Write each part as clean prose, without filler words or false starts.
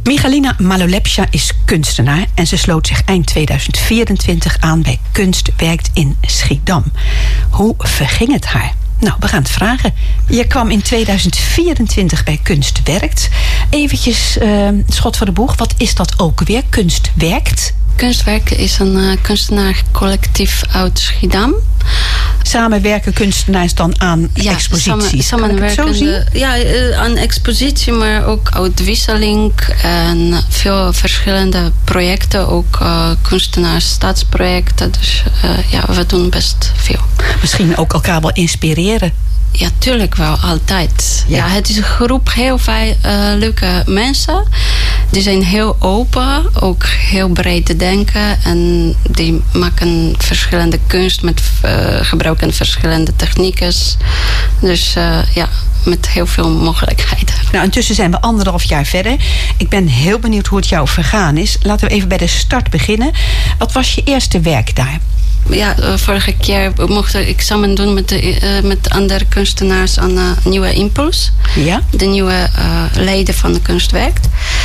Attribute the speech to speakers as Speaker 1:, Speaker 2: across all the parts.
Speaker 1: Michalina Malolepsja is kunstenaar en ze sloot zich eind 2024 aan bij Kunstwerkt in Schiedam. Hoe verging het haar? Nou, we gaan het vragen. Je kwam in 2024 bij Kunstwerkt. Eventjes schot voor de boeg. Wat is dat ook weer? Kunstwerkt?
Speaker 2: Kunstwerkt is een kunstenaarcollectief uit Schiedam.
Speaker 1: Samenwerken kunstenaars dan aan exposities?
Speaker 2: Samenwerken, aan expositie, maar ook uitwisseling en veel verschillende projecten. Ook kunstenaars staatsprojecten. Dus we doen best veel.
Speaker 1: Misschien ook elkaar wel inspireren?
Speaker 2: Ja, tuurlijk wel, altijd. Ja, het is een groep heel veel leuke mensen. Die zijn heel open, ook heel breed te denken. En die maken verschillende kunst met gebruiken verschillende technieken. Dus met heel veel mogelijkheden.
Speaker 1: Nou, intussen zijn we 1,5 jaar verder. Ik ben heel benieuwd hoe het jou vergaan is. Laten we even bij de start beginnen. Wat was je eerste werk daar?
Speaker 2: Ja, vorige keer mocht ik samen doen met andere kunstenaars aan Nieuwe Impuls.
Speaker 1: Ja?
Speaker 2: De nieuwe leden van de Kunstwerkt.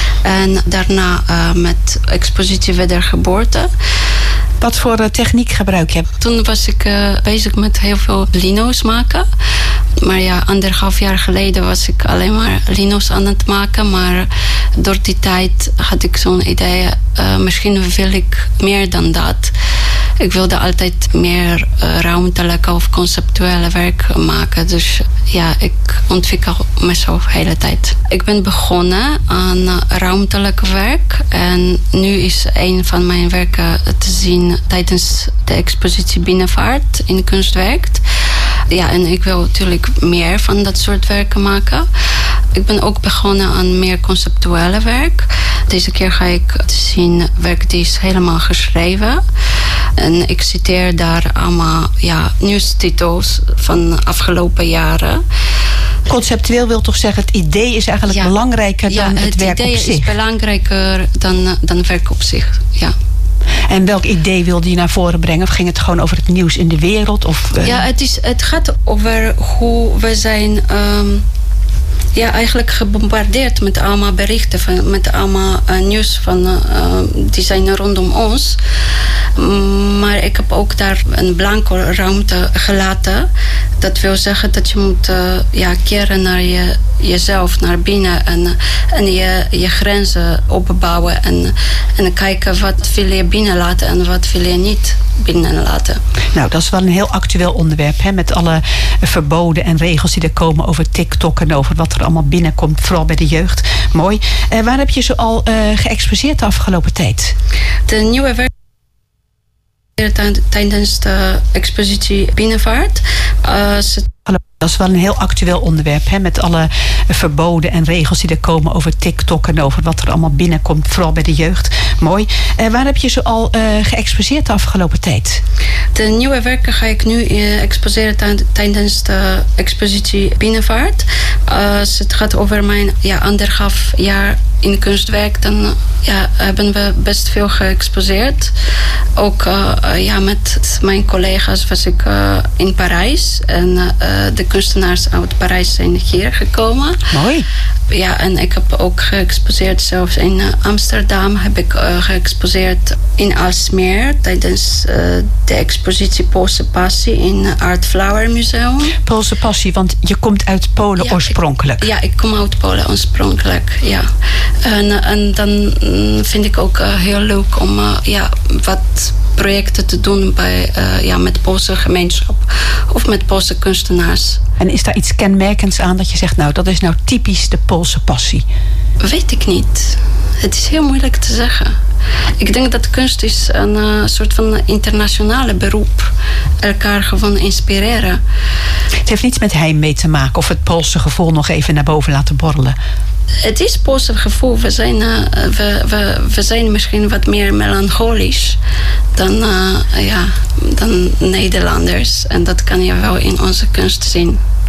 Speaker 2: En daarna met expositie Wedergeboorte.
Speaker 1: Wat voor techniek gebruik je?
Speaker 2: Toen was ik bezig met heel veel lino's maken. Maar ja, 1,5 jaar geleden was ik alleen maar lino's aan het maken. Maar door die tijd had ik zo'n idee. Misschien wil ik meer dan dat. Ik wilde altijd meer ruimtelijke of conceptuele werk maken. Dus ja, ik ontwikkel mezelf de hele tijd. Ik ben begonnen aan ruimtelijk werk. En nu is een van mijn werken te zien tijdens de expositie Binnenvaart in Kunstwerkt. Ja, en ik wil natuurlijk meer van dat soort werken maken. Ik ben ook begonnen aan meer conceptuele werk. Deze keer ga ik zien werk die is helemaal geschreven. En ik citeer daar allemaal nieuwstitels van afgelopen jaren.
Speaker 1: Conceptueel wil toch zeggen, het idee is eigenlijk belangrijker dan het werk op zich?
Speaker 2: Het idee is belangrijker dan werk op zich, ja.
Speaker 1: En welk idee wilde je naar voren brengen? Of ging het gewoon over het nieuws in de wereld? Of,
Speaker 2: Ja, het gaat over hoe we zijn eigenlijk gebombardeerd met allemaal berichten, met allemaal nieuws die zijn rondom ons. Maar ik heb ook daar een blanco ruimte gelaten. Dat wil zeggen dat je moet keren naar jezelf, naar binnen en je grenzen opbouwen en kijken wat wil je binnenlaten en wat wil je niet binnenlaten.
Speaker 1: Nou, dat is wel een heel actueel onderwerp, hè, met alle verboden en regels die er komen over TikTok en over wat er allemaal binnenkomt, vooral bij de jeugd. Mooi. Waar heb je zo al geëxposeerd de afgelopen tijd?
Speaker 2: De nieuwe werk tijdens de expositie Binnenvaart.
Speaker 1: Dat is wel een heel actueel onderwerp, hè, met alle verboden en regels die er komen over TikTok en over wat er allemaal binnenkomt, vooral bij de jeugd. Mooi. Waar heb je zo al geëxposeerd de afgelopen tijd?
Speaker 2: De nieuwe werken ga ik nu exposeren tijdens de expositie Binnenvaart. Als het gaat over mijn 1,5 jaar in Kunstwerk, dan hebben we best veel geëxposeerd. Ook met mijn collega's was ik in Parijs. En de kunstenaars uit Parijs zijn hier gekomen.
Speaker 1: Mooi.
Speaker 2: Ja, en ik heb ook geëxposeerd zelfs in Amsterdam. Heb ik geëxposeerd in Aalsmeer tijdens de expositie Poolse Passie in Art Flower Museum. Poolse Passie,
Speaker 1: want je komt uit Polen oorspronkelijk.
Speaker 2: Ik kom uit Polen oorspronkelijk, ja. En dan vind ik ook heel leuk om wat projecten te doen met Poolse gemeenschap of met Poolse kunstenaars.
Speaker 1: En is daar iets kenmerkends aan dat je zegt, nou, dat is nou typisch de Poolse passie?
Speaker 2: Weet ik niet. Het is heel moeilijk te zeggen. Ik denk dat kunst is een soort van internationale beroep. Elkaar gewoon inspireren.
Speaker 1: Het heeft niets met heimwee te maken of het Poolse gevoel nog even naar boven laten borrelen.
Speaker 2: Het is Poolse gevoel. We zijn misschien wat meer melancholisch dan Nederlanders. En dat kan je wel in onze kunst zien.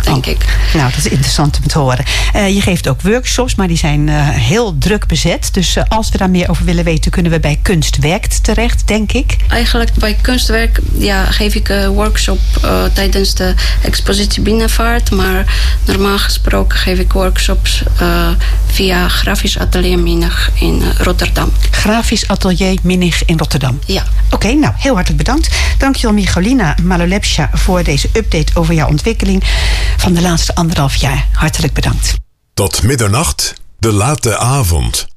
Speaker 2: denk ik.
Speaker 1: Nou, dat is interessant om te horen. Je geeft ook workshops, maar die zijn heel druk bezet. Dus als we daar meer over willen weten, kunnen we bij Kunst Werkt terecht, denk ik.
Speaker 2: Eigenlijk bij Kunstwerk geef ik een workshop tijdens de expositie Binnenvaart. Maar normaal gesproken geef ik workshops via Grafisch Atelier Minnig in Rotterdam.
Speaker 1: Grafisch Atelier Minnig in Rotterdam.
Speaker 2: Ja.
Speaker 1: Oké, nou, heel hartelijk bedankt. Dankjewel Michalina Malolepsha voor deze update over jouw ontwikkeling van de laatste 1,5 jaar. Hartelijk bedankt.
Speaker 3: Tot middernacht, de late avond.